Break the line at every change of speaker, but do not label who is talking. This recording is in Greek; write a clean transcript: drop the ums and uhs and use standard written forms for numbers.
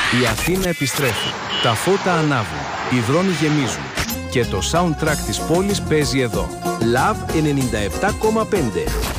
Η Αθήνα επιστρέφει. Τα φώτα ανάβουν. Οι δρόμοι γεμίζουν. Και το soundtrack της πόλης παίζει εδώ. Love 97,5.